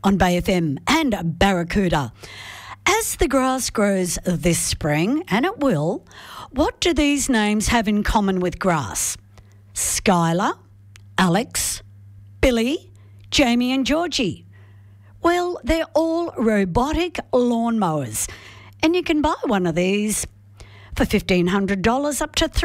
on Bay FM and Barracuda. As the grass grows this spring, and it will, what do these names have in common with grass? Skylar, Alex, Billy, Jamie and Georgie. Well, they're all robotic lawnmowers, and you can buy one of these for $1,500 up to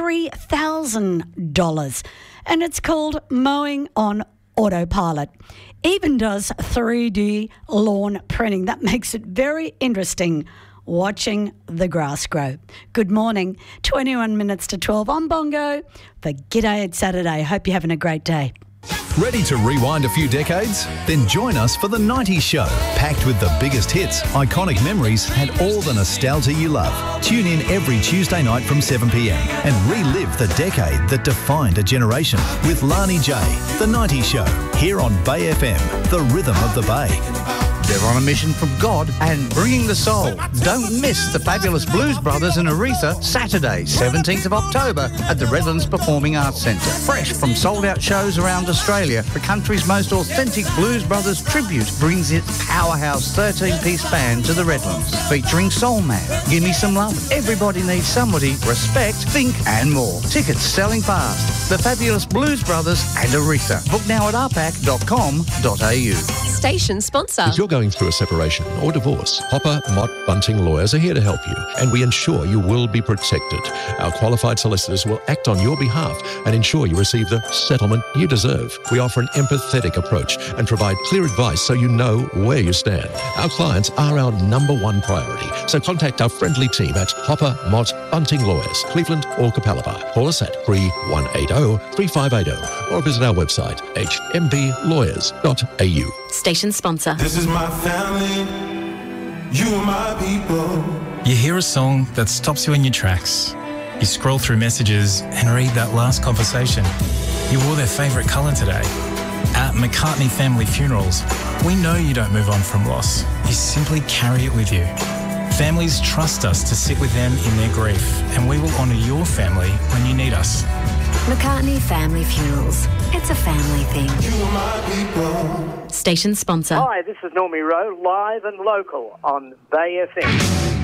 $3,000. And it's called Mowing on Autopilot. Even does 3D lawn printing. That makes it very interesting watching the grass grow. Good morning, 21 minutes to 12 on Bongo for G'day It's Saturday. Hope you're having a great day. Ready to rewind a few decades? Then join us for The 90s Show, packed with the biggest hits, iconic memories and all the nostalgia you love. Tune in every Tuesday night from 7pm and relive the decade that defined a generation with Lani J. The 90s Show, here on Bay FM, the rhythm of the Bay. They're on a mission from God and bringing the soul. Don't miss the fabulous Blues Brothers in Aretha, Saturday, 17th of October at the Redlands Performing Arts Centre. Fresh from sold-out shows around Australia, the country's most authentic Blues Brothers tribute brings its powerhouse 13-piece band to the Redlands, featuring Soul Man, Gimme Some Love, Everybody Needs Somebody, Respect, Think and more. Tickets selling fast. The fabulous Blues Brothers and Aretha. Book now at rpac.com.au. Station sponsor. If you're going through a separation or divorce, Hopper, Mott, Bunting Lawyers are here to help you, and we ensure you will be protected. Our qualified solicitors will act on your behalf and ensure you receive the settlement you deserve. We offer an empathetic approach and provide clear advice so you know where you stand. Our clients are our number one priority, so contact our friendly team at Hopper, Mott, Bunting Lawyers, Cleveland or Capalaba. Call us at 3180-3580 or visit our website, hmblawyers.au. Station sponsor. This is my family, you are my people. You hear a song that stops you in your tracks. You scroll through messages and read that last conversation. You wore their favourite colour today. At McCartney Family Funerals, we know you don't move on from loss. You simply carry it with you. Families trust us to sit with them in their grief, and we will honour your family when you need us. McCartney Family Funerals. It's a family thing. You are my people. Station sponsor. Hi, this is Normie Rowe, live and local on Bay FM.